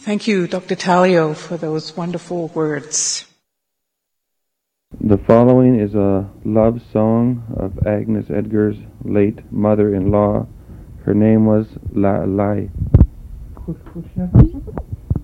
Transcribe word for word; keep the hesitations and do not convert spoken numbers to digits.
Thank you, Doctor Talio, for those wonderful words. The following is a love song of Agnes Edgar's late mother-in-law. Her name was La Lai.